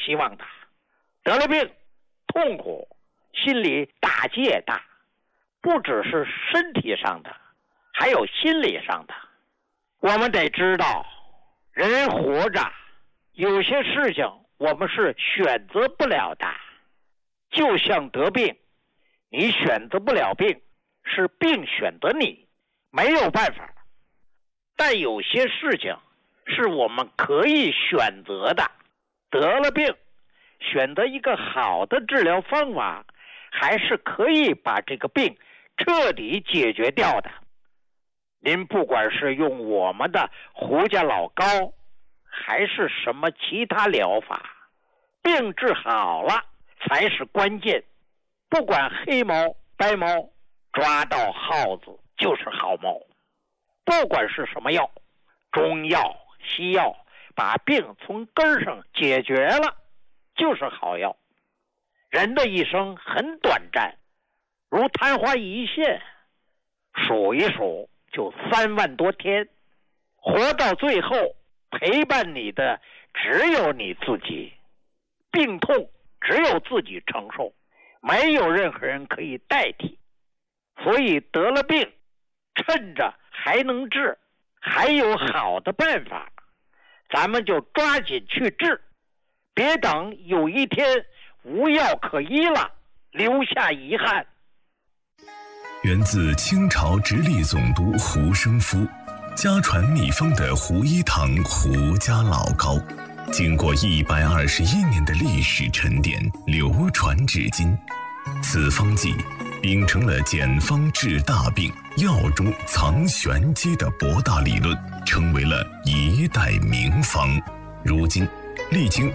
希望的。得了病，痛苦，心里打击也大，不只是身体上的，还有心理上的。我们得知道，人活着，有些事情我们是选择不了的。就像得病，你选择不了病，是病选择你，没有办法。但有些事情是我们可以选择的。得了病，选择一个好的治疗方法，还是可以把这个病彻底解决掉的。您不管是用我们的胡家老膏，还是什么其他疗法，病治好了才是关键。不管黑猫白猫，抓到耗子就是好猫。不管是什么药，中药西药，把病从根上解决了就是好药。人的一生很短暂，如昙花一现，数一数就3万多天，活到最后陪伴你的只有你自己。病痛只有自己承受，没有任何人可以代替。所以得了病，趁着还能治，还有好的办法，咱们就抓紧去治，别等有一天无药可医了，留下遗憾。 源自清朝直隶总督胡生夫，家传秘方的胡一堂胡家老膏，经过121年的历史沉淀，流传至今。此方剂秉承了简方治大病、药中藏玄机的博大理论，成为了一代名方。如今历经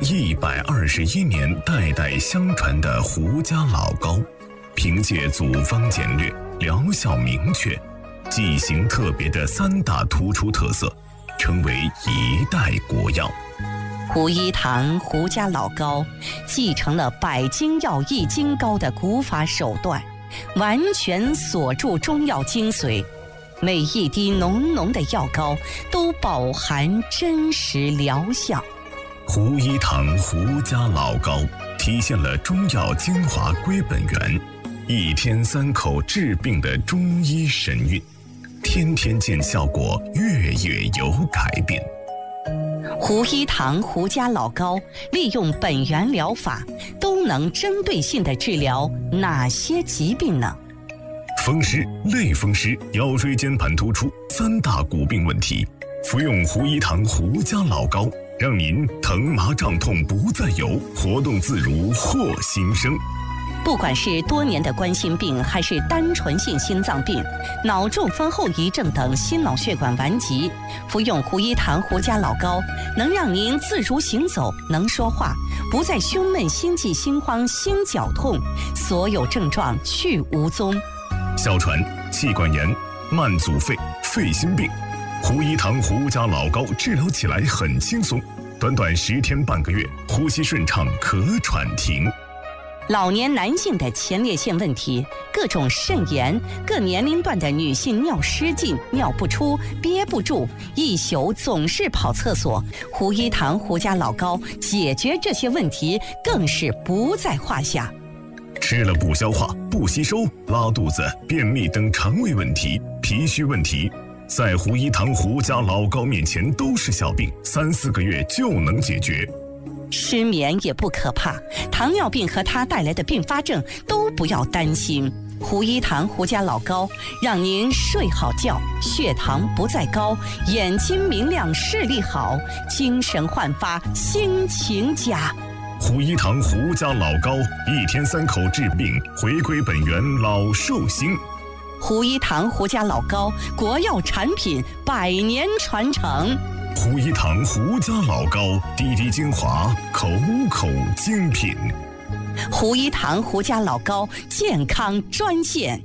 121年代代相传的胡家老膏，凭借组方简略、疗效明确、剂型特别的3大突出特色，成为一代国药。 胡一堂胡家老膏继承了百金药易筋膏的古法手段，完全锁住中药精髓，每一滴浓浓的药膏都饱含真实疗效。 胡一堂胡家老膏体现了中药精华归本源，1天3口治病的中医神韵，天天见效果，月月有改变。 胡一堂胡家老膏利用本源疗法，都能针对性地治疗哪些疾病呢？ 风湿、类风湿、腰椎间盘突出3大骨病问题，服用胡一堂胡家老膏，让您疼麻胀痛不再有，活动自如获新生。 不管是多年的冠心病，还是单纯性心脏病、脑中风后遗症等心脑血管顽疾，服用胡一堂胡家老膏，能让您自如行走，能说话，不再胸闷、心悸、心慌、心绞痛，所有症状去无踪。 哮喘、气管炎、慢阻肺、肺心病，胡一堂胡家老膏治疗起来很轻松，短短10天半个月，呼吸顺畅，咳喘停。 老年男性的前列腺问题，各种肾炎，各年龄段的女性尿失禁、尿不出、憋不住，一宿总是跑厕所，胡一堂胡家老膏解决这些问题更是不在话下。 吃了不消化、不吸收、拉肚子、便秘等肠胃问题、脾虚问题，在胡一堂胡家老膏面前都是小病，3、4个月就能解决。 失眠也不可怕，糖尿病和它带来的并发症都不要担心。胡一堂胡家老膏让您睡好觉，血糖不再高，眼睛明亮，视力好，精神焕发，心情佳。 胡一堂胡家老膏1天3口治病，回归本源，老寿星。 胡一堂胡家老膏，国药产品，100年传承。 胡一堂胡家老膏，滴滴精华，口口精品。 胡一堂胡家老膏健康专线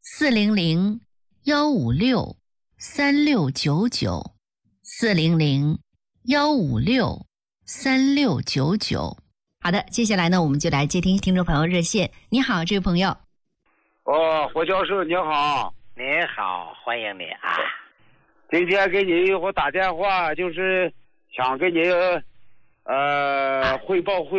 400-156-3699，400-156-3699。好的，接下来呢，我们就来接听听众朋友热线。你好，这位朋友。 胡教授你好。 你好，欢迎你啊。 今天给你我打电话，就是想给你汇报